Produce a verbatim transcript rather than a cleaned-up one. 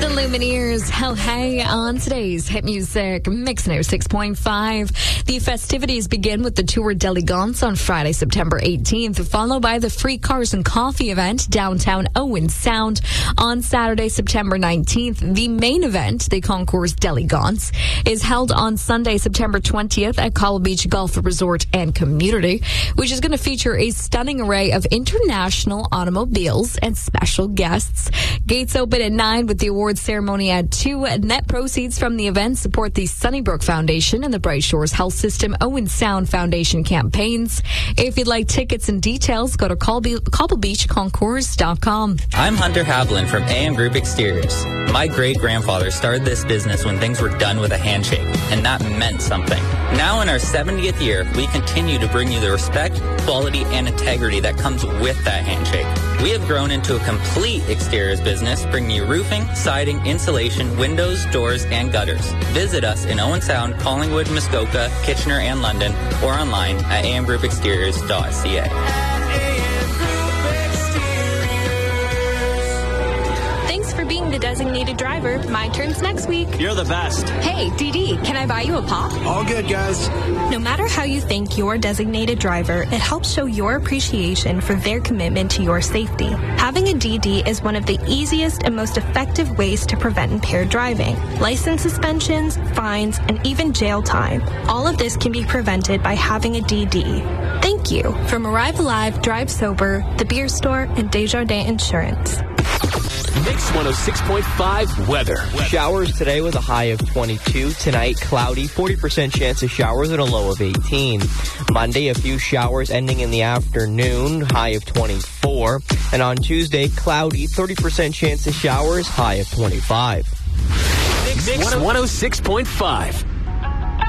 the Lumineers. Hell hey on today's Hit Music Mix oh six point five. The festivities begin with the Tour d'Elegance on Friday, September eighteenth, followed by the Free Cars and Coffee event downtown Owen Sound on Saturday, September nineteenth. The main event, the Concours d'Elegance, is held on Sunday, September twentieth at Cobble Beach Golf Resort and Community, which is going to feature a stunning array of international automobiles and special guests. Gates open at nine with the awards ceremony at two. Net proceeds from the event support the Sunnybrook Foundation and the Bright Shores Health System Owen Sound Foundation campaigns. If you'd like tickets and details, go to cobble beach concours dot com. I'm Hunter Havlin from A M Group Exteriors. My great-grandfather started this business when things were done with a handshake, and that meant something. Now in our seventieth year, we continue to bring you the respect, quality, and integrity that comes with that handshake. We have grown into a complete exteriors business, bringing you roofing, siding, insulation, windows, doors, and gutters. Visit us in Owen Sound, Collingwood, Muskoka, Kitchener, and London, or online at a m group exteriors dot c a. Thanks for being the designated driver. My turn's next week. You're the best. Hey, D D, can I buy you a pop? All good, guys. No matter how you thank your designated driver, it helps show your appreciation for their commitment to your safety. Having a D D is one of the easiest and most effective ways to prevent impaired driving. License suspensions, fines, and even jail time. All of this can be prevented by having a D D. Thank you. From Arrive Alive, Drive Sober, The Beer Store, and Desjardins Insurance. Mix one oh six point five weather. Showers today with a high of twenty-two. Tonight, cloudy, forty percent chance of showers and a low of eighteen. Monday, a few showers ending in the afternoon, high of twenty-four. And on Tuesday, cloudy, thirty percent chance of showers, high of twenty-five. Mix one oh six point five.